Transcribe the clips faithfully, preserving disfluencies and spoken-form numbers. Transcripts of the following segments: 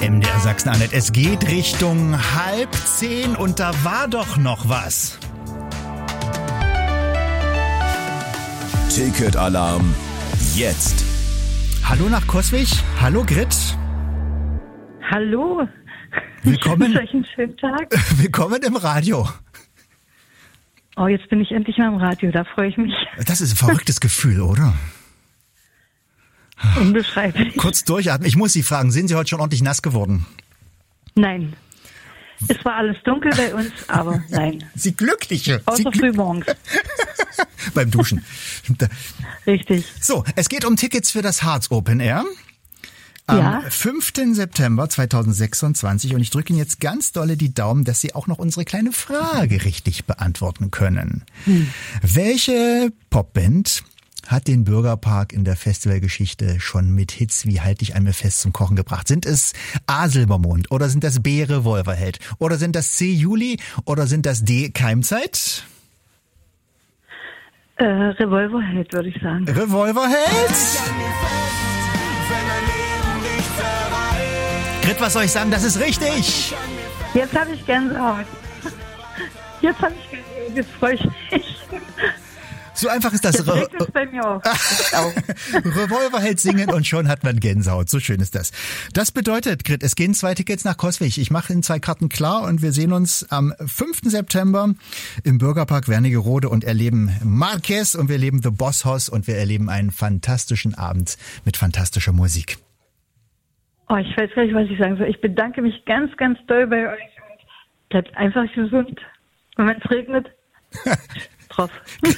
M D R Sachsen-Anhalt. Es geht Richtung halb zehn und da war doch noch was. Ticketalarm jetzt. Hallo nach Coswig. Hallo Grit. Hallo. Willkommen. Ich wünsche euch einen schönen Tag. Willkommen im Radio. Oh, jetzt bin ich endlich mal im Radio, da freue ich mich. Das ist ein verrücktes Gefühl, oder? Unbeschreiblich. Kurz durchatmen. Ich muss Sie fragen, sind Sie heute schon ordentlich nass geworden? Nein. Es war alles dunkel bei uns, aber nein. Sie Glückliche. Außer Sie glück- frühmorgens. Beim Duschen. Richtig. So, es geht um Tickets für das Harz Open Air. Am Ja. fünften September zweitausendsechsundzwanzig und ich drücke Ihnen jetzt ganz dolle die Daumen, dass Sie auch noch unsere kleine Frage richtig beantworten können. Hm. Welche Popband hat den Bürgerpark in der Festivalgeschichte schon mit Hits wie Halt dich an mir fest zum Kochen gebracht? Sind es A. Silbermond oder sind das B. Revolverheld oder sind das C. Juli oder sind das D. Keimzeit? Äh, Revolverheld, würde ich sagen. Revolverheld? Grit, was soll ich sagen? Das ist richtig. Jetzt habe ich Gänsehaut. Jetzt habe ich Gänsehaut. Jetzt freue ich mich. So einfach ist das. Jetzt Re- regt es bei mir auf. Revolverheld singen und schon hat man Gänsehaut. So schön ist das. Das bedeutet, Grit, es gehen zwei Tickets nach Coswig. Ich mache Ihnen zwei Karten klar und wir sehen uns am fünften September im Bürgerpark Wernigerode und erleben Marquez und wir erleben The Boss Hoss und wir erleben einen fantastischen Abend mit fantastischer Musik. Oh, ich weiß gar nicht, was ich sagen soll. Ich bedanke mich ganz, ganz doll bei euch. Bleibt einfach gesund. Und wenn es regnet, drauf.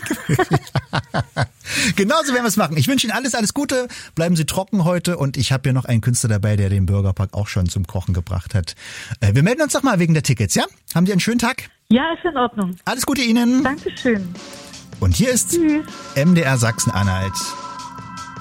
Genauso werden wir es machen. Ich wünsche Ihnen alles, alles Gute. Bleiben Sie trocken heute und ich habe hier noch einen Künstler dabei, der den Bürgerpark auch schon zum Kochen gebracht hat. Wir melden uns doch mal wegen der Tickets, ja? Haben Sie einen schönen Tag? Ja, ist in Ordnung. Alles Gute Ihnen. Dankeschön. Und hier ist Tschüss. M D R Sachsen-Anhalt.